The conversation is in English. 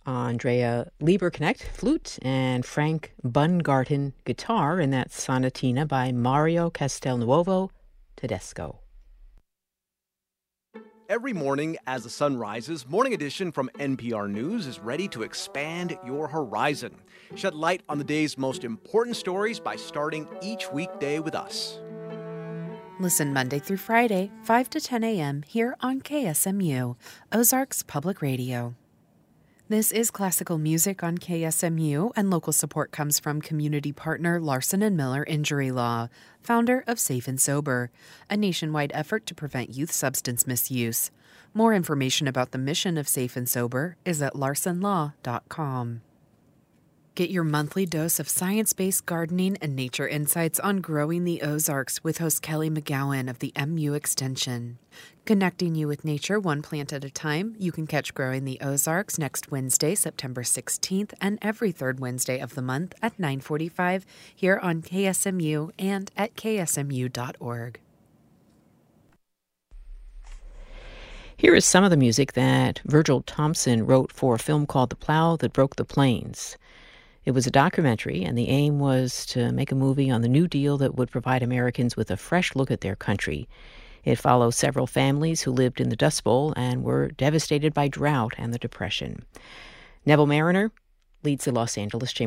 Andrea Lieberknecht, flute, and Frank Bungarten, guitar, and that's Sonatina by Mario Castelnuovo Tedesco. Every morning as the sun rises, Morning Edition from NPR News is ready to expand your horizon. Shed light on the day's most important stories by starting each weekday with us. Listen Monday through Friday, 5 to 10 a.m. here on KSMU, Ozarks Public Radio. This is classical music on KSMU, and local support comes from community partner Larson & Miller Injury Law, founder of Safe and Sober, a nationwide effort to prevent youth substance misuse. More information about the mission of Safe and Sober is at larsonlaw.com. Get your monthly dose of science-based gardening and nature insights on Growing the Ozarks with host Kelly McGowan of the MU Extension. Connecting you with nature one plant at a time, you can catch Growing the Ozarks next Wednesday, September 16th, and every third Wednesday of the month at 9:45 here on KSMU and at ksmu.org. Here is some of the music that Virgil Thompson wrote for a film called The Plow That Broke the Plains. It was a documentary, and the aim was to make a movie on the New Deal that would provide Americans with a fresh look at their country. It follows several families who lived in the Dust Bowl and were devastated by drought and the Depression. Neville Mariner leads the Los Angeles Chamber